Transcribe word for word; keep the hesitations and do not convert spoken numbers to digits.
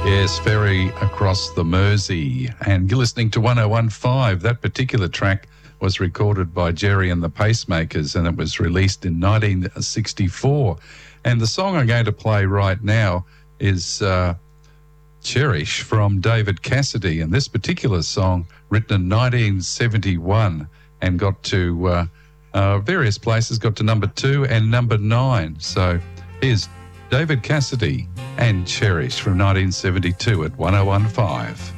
Yes, Ferry Across the Mersey. And you're listening to one oh one point five. That particular track was recorded by Jerry and the Pacemakers, and it was released in nineteen sixty-four. And the song I'm going to play right now is uh, Cherish from David Cassidy. And this particular song, written in nineteen seventy-one and got to uh, uh, various places, got to number two and number nine. So here's David Cassidy and Cherish from nineteen seventy-two at one oh one point five.